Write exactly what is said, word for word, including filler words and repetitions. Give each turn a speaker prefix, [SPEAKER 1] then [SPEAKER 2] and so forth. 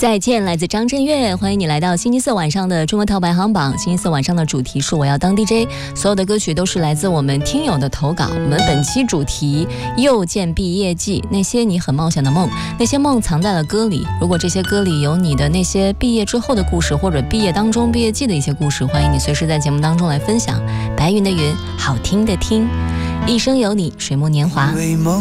[SPEAKER 1] 再见，来自张震岳，欢迎你来到星期四晚上的中国淘排行榜。星期四晚上的主题是我要当 D J， 所有的歌曲都是来自我们听友的投稿。我们本期主题又见毕业季，那些你很冒险的梦，那些梦藏在了歌里。如果这些歌里有你的那些毕业之后的故事，或者毕业当中毕业季的一些故事，欢迎你随时在节目当中来分享。白云的云，好听的听，一生有你，水木年华。